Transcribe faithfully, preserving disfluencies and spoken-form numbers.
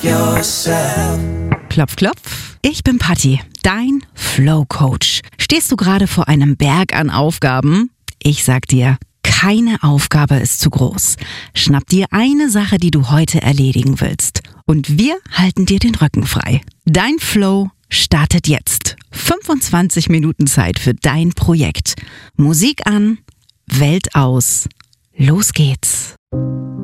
yourself. Klopf, klopf. Ich bin Patti, dein Flow-Coach. Stehst du gerade vor einem Berg an Aufgaben? Ich sag dir, keine Aufgabe ist zu groß. Schnapp dir eine Sache, die du heute erledigen willst. Und wir halten dir den Rücken frei. Dein Flow startet jetzt. fünfundzwanzig Minuten Zeit für dein Projekt. Musik an, Welt aus. Los geht's.